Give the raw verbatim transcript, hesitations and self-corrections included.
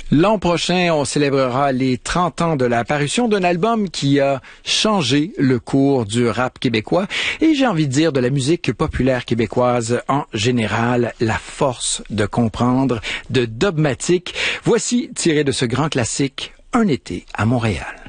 L'an prochain, on célébrera les trente ans de la parution d'un album qui a changé le cours du rap québécois et j'ai envie de dire de la musique populaire québécoise en général, La force de comprendre de Dogmatique. Voici tiré de ce grand classique, Un été à Montréal.